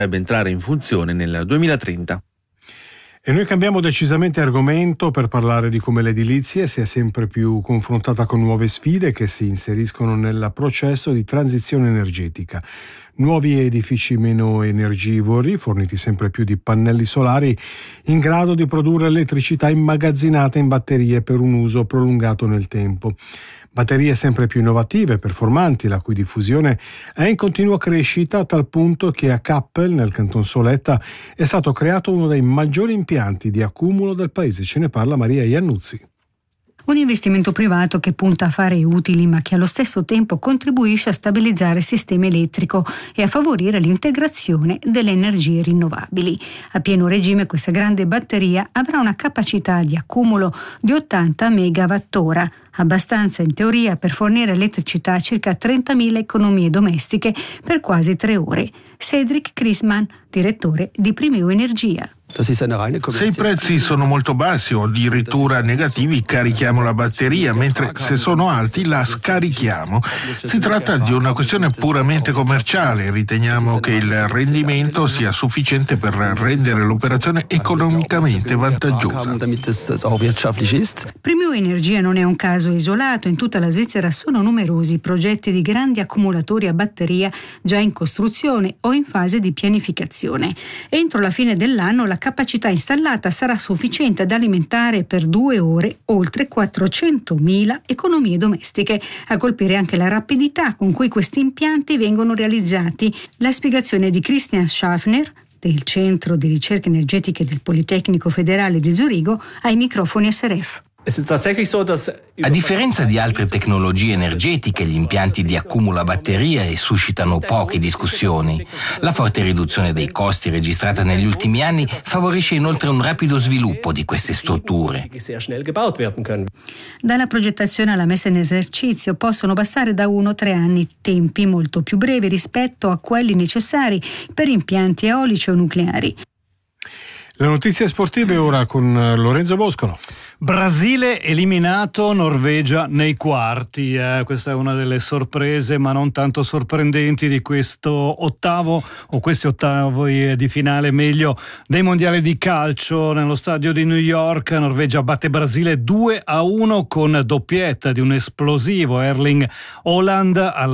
dovrebbe entrare in funzione nel 2030. E noi cambiamo decisamente argomento per parlare di come l'edilizia sia sempre più confrontata con nuove sfide che si inseriscono nel processo di transizione energetica. Nuovi edifici meno energivori, forniti sempre più di pannelli solari, in grado di produrre elettricità immagazzinata in batterie per un uso prolungato nel tempo. Batterie sempre più innovative e performanti, la cui diffusione è in continua crescita a tal punto che a Kappel, nel Canton Soletta, è stato creato uno dei maggiori impianti di accumulo del paese. Ce ne parla Maria Iannuzzi. Un investimento privato che punta a fare utili ma che allo stesso tempo contribuisce a stabilizzare il sistema elettrico e a favorire l'integrazione delle energie rinnovabili. A pieno regime questa grande batteria avrà una capacità di accumulo di 80 megawattora, abbastanza in teoria per fornire elettricità a circa 30.000 economie domestiche per quasi 3 ore. Cedric Chrisman, direttore di Primeo Energia. Se i prezzi sono molto bassi o addirittura negativi, carichiamo la batteria, mentre se sono alti la scarichiamo. Si tratta di una questione puramente commerciale. Riteniamo che il rendimento sia sufficiente per rendere l'operazione economicamente vantaggiosa. Primeo Energia non è un caso isolato. In tutta la Svizzera sono numerosi progetti di grandi accumulatori a batteria già in costruzione o in fase di pianificazione. Entro la fine dell'anno la capacità installata sarà sufficiente ad alimentare per 2 ore oltre 400.000 economie domestiche, a colpire anche la rapidità con cui questi impianti vengono realizzati. La spiegazione di Christian Schaffner del Centro di Ricerche Energetiche del Politecnico Federale di Zurigo ai microfoni SRF. A differenza di altre tecnologie energetiche, gli impianti di accumulo a batterie suscitano poche discussioni. La forte riduzione dei costi registrata negli ultimi anni favorisce inoltre un rapido sviluppo di queste strutture. Dalla progettazione alla messa in esercizio possono bastare da 1 a 3 anni, tempi molto più brevi rispetto a quelli necessari per impianti eolici o nucleari. Le notizie sportive ora con Lorenzo Boscolo. Brasile eliminato, Norvegia nei quarti. Questa è una delle sorprese, ma non tanto sorprendenti, di questi ottavi di finale, meglio, dei mondiali di calcio. Nello stadio di New York, Norvegia batte Brasile 2-1 con doppietta di un esplosivo Erling Haaland al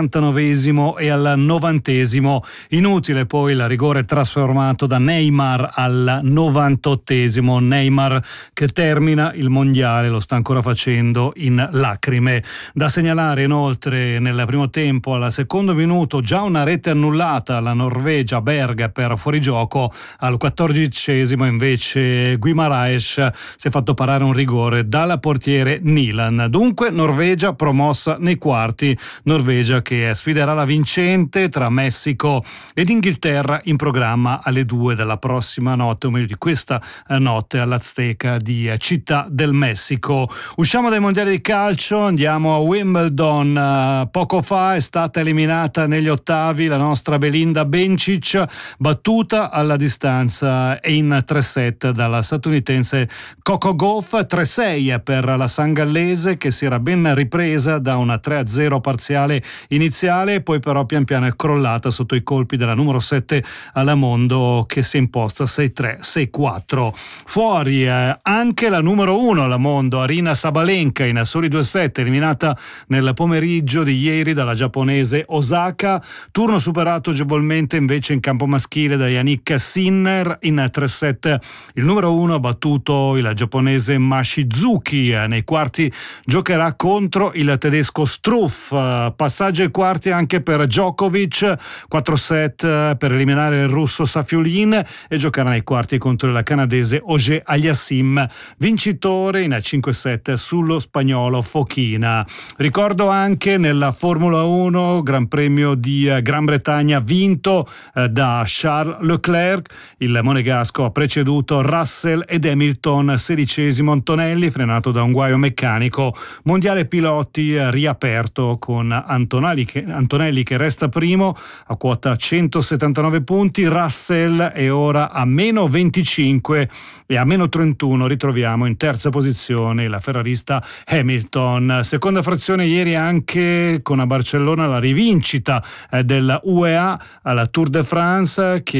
79esimo e al 90esimo. Inutile poi il rigore trasformato da Neymar al 98esimo. Neymar che termina il mondiale, lo sta ancora facendo in lacrime. Da segnalare inoltre nel primo tempo, al secondo minuto, già una rete annullata alla Norvegia, Berg per fuorigioco. Al 14esimo invece Guimaraes si è fatto parare un rigore dal portiere Nilan. Dunque Norvegia promossa nei quarti, Norvegia che sfiderà la vincente tra Messico ed Inghilterra in programma alle 2 della prossima notte, o meglio di questa notte, all'Azteca di Città del Messico. Usciamo dai mondiali di calcio, andiamo a Wimbledon. Poco fa è stata eliminata negli ottavi la nostra Belinda Bencic, battuta alla distanza in 3-set dalla statunitense Coco Gauff. 3-6 per la sangallese, che si era ben ripresa da una 3-0 parziale iniziale, poi però pian piano è crollata sotto i colpi della numero 7 alla Mondo, che si è imposta 6-3, 6-4. Fuori anche la numero 1 alla Mondo, Aryna Sabalenka, in soli 2 set, eliminata nel pomeriggio di ieri dalla giapponese Osaka. Turno superato agevolmente invece in campo maschile da Yannick Sinner. In 3 set il numero 1 ha battuto il giapponese Mashizuki. Nei quarti giocherà contro il tedesco Struff. Passaggio ai quarti anche per Djokovic, 4 set per eliminare il russo Safiulin, e giocherà nei quarti contro il canadese Auger Aliassime, vincitore in 5 set sullo spagnolo Fokina. Ricordo anche nella Formula 1 Gran Premio di Gran Bretagna vinto da Charles Leclerc. Il monegasco ha preceduto Russell ed Hamilton, 16esimo Antonelli, frenato da un guaio meccanico. Mondiale piloti riaperto con Antonelli che resta primo a quota 179 punti, Russell è ora a meno 25 e a meno 31 ritroviamo ricordiamo in terza posizione la ferrarista Hamilton. Seconda frazione ieri anche con a Barcellona la rivincita della UEA alla Tour de France, che